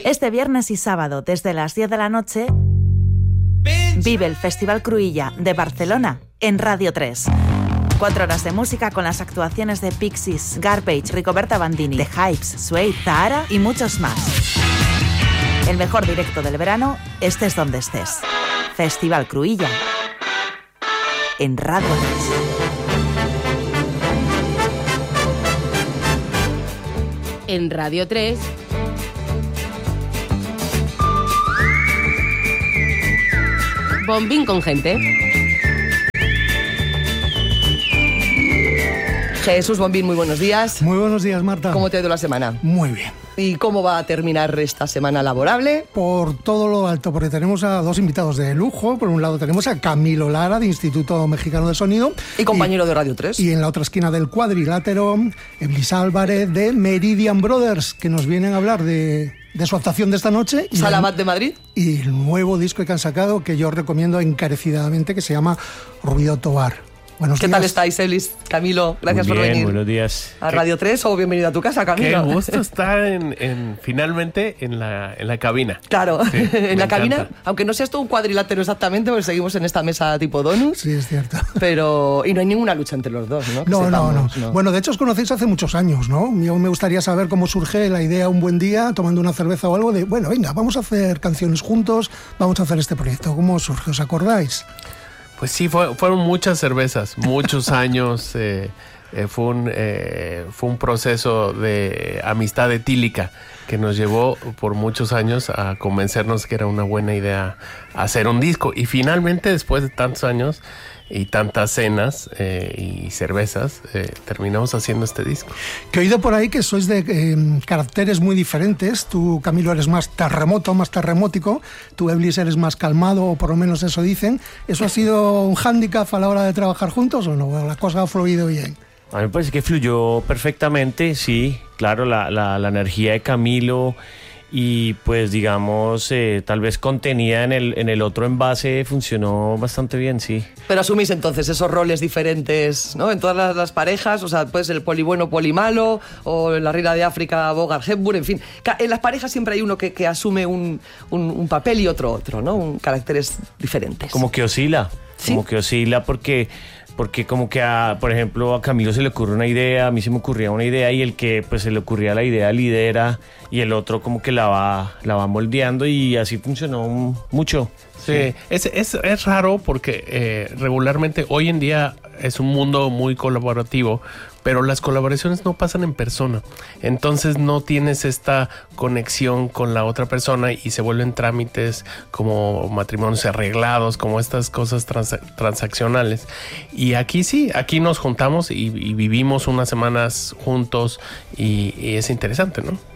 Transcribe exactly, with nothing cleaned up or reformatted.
Este viernes y sábado, desde las diez de la noche, vive el Festival Cruïlla de Barcelona en Radio tres. Cuatro horas de música con las actuaciones de Pixies, Garbage, Ricoberta Bandini, The Hypes, Suede, Zahara y muchos más. El mejor directo del verano, estés donde estés. Festival Cruïlla en Radio tres. En Radio tres, Bombín con gente. Jesús Bombín, muy buenos días. Muy buenos días, Marta. ¿Cómo te ha ido la semana? Muy bien. ¿Y cómo va a terminar esta semana laborable? Por todo lo alto, porque tenemos a dos invitados de lujo. Por un lado tenemos a Camilo Lara, de Instituto Mexicano de Sonido. Y compañero y, de Radio tres. Y en la otra esquina del cuadrilátero, Eblis Álvarez, de Meridian Brothers, que nos vienen a hablar de, de su actuación de esta noche. Y Salamat de Madrid. Y el nuevo disco que han sacado, que yo recomiendo encarecidamente, que se llama Ruido Tobar. Buenos ¿Qué días. tal estáis, Elis? Camilo, gracias Muy bien, por venir. Buenos días. A Radio tres o bienvenido a tu casa, Camilo. Qué gusto estar en, en, finalmente en la, en la cabina. Claro, Sí, en la cabina, encanta. aunque no seas todo un cuadrilátero exactamente, porque seguimos en esta mesa tipo donuts. Sí, es cierto. Pero, y no hay ninguna lucha entre los dos, ¿no? Que No, no, no, sepamos, no. Bueno, de hecho os conocéis hace muchos años, ¿no? Yo me gustaría saber cómo surge la idea un buen día, tomando una cerveza o algo, de, bueno, venga, vamos a hacer canciones juntos, vamos a hacer este proyecto. ¿Cómo surge? ¿Os acordáis? Pues sí, fue, fueron muchas cervezas, muchos años. Eh, eh, fue, un, eh, fue un proceso de amistad etílica que nos llevó por muchos años a convencernos que era una buena idea hacer un disco. Y finalmente, después de tantos años y tantas cenas eh, y cervezas, eh, terminamos haciendo este disco. Que he oído por ahí que sois de eh, caracteres muy diferentes. Tú, Camilo, eres más terremoto, más terremótico. Tú, Eblis, eres más calmado, o por lo menos eso dicen. ¿Eso ha sido un hándicap a la hora de trabajar juntos o no? ¿O la cosa ha fluido bien? A mí me parece que fluyó perfectamente, sí. Claro, la, la, la energía de Camilo y pues digamos eh, tal vez contenida en el, en el otro envase funcionó bastante bien, sí. Pero asumís entonces esos roles diferentes, ¿no? En todas las, las parejas, o sea, puede ser el poli bueno, poli malo, o en la Reina de África, Bogart Hepburn, en fin. En las parejas siempre hay uno que, que asume un, un, un papel y otro otro, ¿no? Un, caracteres diferentes. Como que oscila, ¿Sí? como que oscila porque... Porque como que, a, por ejemplo, a Camilo se le ocurre una idea, a mí se me ocurría una idea y el que pues se le ocurría la idea lidera y el otro como que la va, la va moldeando y así funcionó mucho. Sí, sí. Es, es, es raro porque eh, regularmente hoy en día es un mundo muy colaborativo, pero las colaboraciones no pasan en persona. Entonces no tienes esta conexión con la otra persona y se vuelven trámites como matrimonios arreglados, como estas cosas trans, transaccionales. Y aquí sí, aquí nos juntamos y, y vivimos unas semanas juntos y, y es interesante, ¿no?